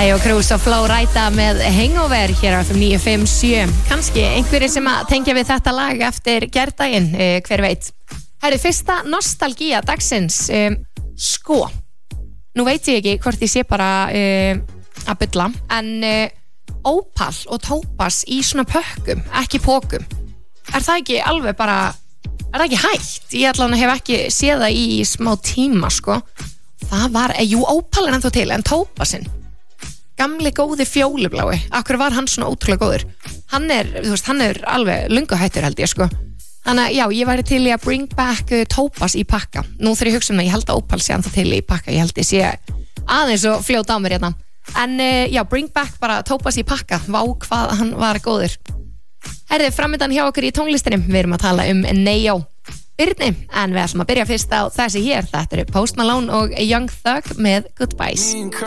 Tayo Cruz og Flo Rida með Hangover hér á FM 957. Kannski einhverjir sem að tengja við þetta lag eftir gærdaginn, hver veit. Herri, fyrsta nostalgía dagsins, sko. Nú veit ég ekki hvort ég sé bara að bulla, en Opal og Topaz í svona pökkum, ekki pókum. Er það ekki alveg bara, er það ekki hægt? Ég allan hef ekki séð það í smá tíma, sko. Það var, Opal er ennþá til, en Topazinn. Gamli góði fjólublái, akkur var hann svona ótrúlega góður. Hann er alveg löngu hættur held ég sko. Þannig að já, ég væri til í að bring back Topaz í pakka. Nú þegar ég hugsa það, ég held að Opal sé ennþá til í pakka. Ég held ég sé aðeins og fljóta á mér hérna. En já, bring back bara Topaz í pakka. Vá hvað hann var góður. Herði, framöndan hjá okkur í tónlistinni. Við erum að tala Neo Birni, en við ætlum að byrja fyrst á þessi hér. Þetta eru Post Malone og Young Thug með Goodbyes.